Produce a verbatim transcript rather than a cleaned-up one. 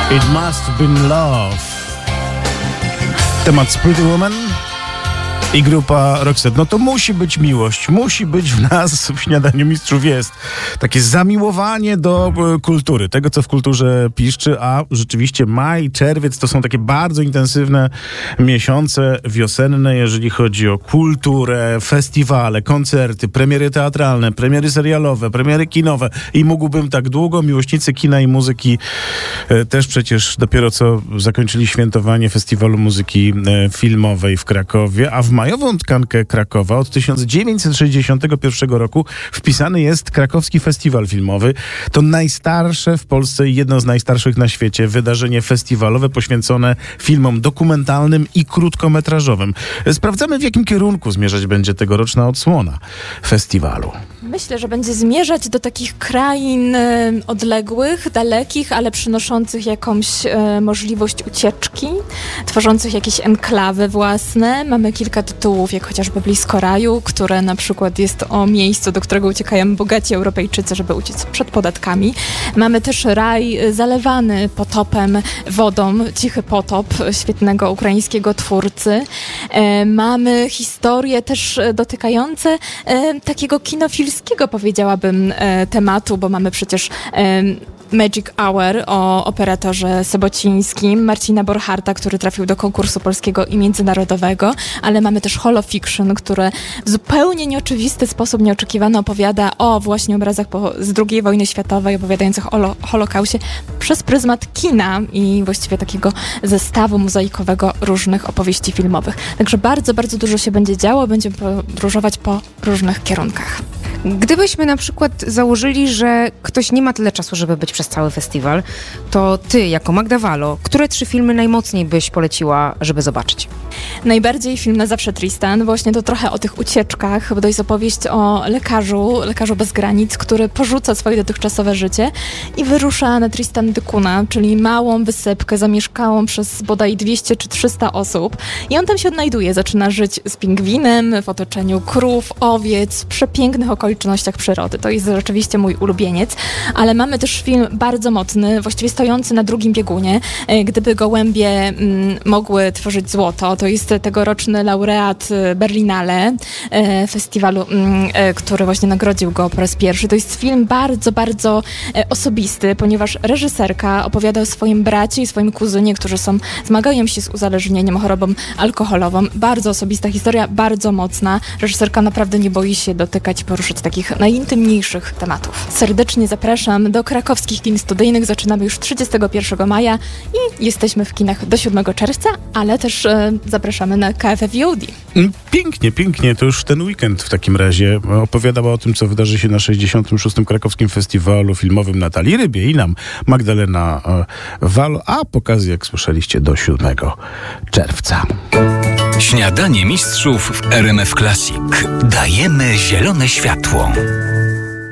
It must have been love. Temat Pretty Woman i grupa Roxette. No to musi być miłość, musi być w nas, w Śniadaniu Mistrzów jest takie zamiłowanie do e, kultury, tego co w kulturze piszczy, a rzeczywiście maj, czerwiec to są takie bardzo intensywne miesiące wiosenne, jeżeli chodzi o kulturę, festiwale, koncerty, premiery teatralne, premiery serialowe, premiery kinowe i mógłbym tak długo. Miłośnicy kina i muzyki e, też przecież dopiero co zakończyli świętowanie Festiwalu Muzyki e, Filmowej w Krakowie, a w majową tkankę Krakowa od tysiąc dziewięćset sześćdziesiątego pierwszego roku wpisany jest Krakowski Festiwal Filmowy. To najstarsze w Polsce i jedno z najstarszych na świecie wydarzenie festiwalowe poświęcone filmom dokumentalnym i krótkometrażowym. Sprawdzamy, w jakim kierunku zmierzać będzie tegoroczna odsłona festiwalu. Myślę, że będzie zmierzać do takich krain e, odległych, dalekich, ale przynoszących jakąś e, możliwość ucieczki, tworzących jakieś enklawy własne. Mamy kilka tytułów, jak chociażby Blisko Raju, które na przykład jest o miejscu, do którego uciekają bogaci Europejczycy, żeby uciec przed podatkami. Mamy też raj zalewany potopem, wodą, Cichy potop świetnego ukraińskiego twórcy. E, mamy historie też dotykające e, takiego kinofilskiego, powiedziałabym, e, tematu, bo mamy przecież e, Magic Hour o operatorze sobocińskim, Marcina Borcharta, który trafił do konkursu polskiego i międzynarodowego, ale mamy też Holofiction, które w zupełnie nieoczywisty sposób, nieoczekiwany opowiada o właśnie obrazach po, z drugiej wojny światowej, opowiadających o lo, Holokauście przez pryzmat kina i właściwie takiego zestawu mozaikowego różnych opowieści filmowych. Także bardzo, bardzo dużo się będzie działo, będziemy podróżować po różnych kierunkach. Gdybyśmy na przykład założyli, że ktoś nie ma tyle czasu, żeby być przez cały festiwal, to ty, jako Magda Wallo, które trzy filmy najmocniej byś poleciła, żeby zobaczyć? Najbardziej film Na zawsze Tristan, właśnie to trochę o tych ucieczkach, bo to jest opowieść o lekarzu, lekarzu bez granic, który porzuca swoje dotychczasowe życie i wyrusza na Tristan da Cunha, czyli małą wysepkę zamieszkałą przez bodaj dwieście czy trzysta osób. I on tam się odnajduje, zaczyna żyć z pingwinem, w otoczeniu krów, owiec, w przepięknych okolicznościach przyrody. To jest rzeczywiście mój ulubieniec, ale mamy też film bardzo mocny, właściwie stojący na drugim biegunie. Gdyby gołębie mm, mogły tworzyć złoto, to jest tegoroczny laureat Berlinale, e, festiwalu, m, e, który właśnie nagrodził go po raz pierwszy. To jest film bardzo, bardzo e, osobisty, ponieważ reżyserka opowiada o swoim bracie i swoim kuzynie, którzy są, zmagają się z uzależnieniem, chorobą alkoholową. Bardzo osobista historia, bardzo mocna. Reżyserka naprawdę nie boi się dotykać i poruszyć takich najintymniejszych tematów. Serdecznie zapraszam do krakowskich kin studyjnych. Zaczynamy już trzydziestego pierwszego maja i jesteśmy w kinach do siódmego czerwca, ale też e, zapraszamy na K F F V O D. Pięknie, pięknie. To już ten weekend w takim razie opowiadała o tym, co wydarzy się na sześćdziesiątym szóstym Krakowskim Festiwalu Filmowym Natalii Rybie i nam Magdalena Wallo, a pokazy, jak słyszeliście, do siódmego czerwca. Śniadanie Mistrzów w R M F Classic. Dajemy zielone światło.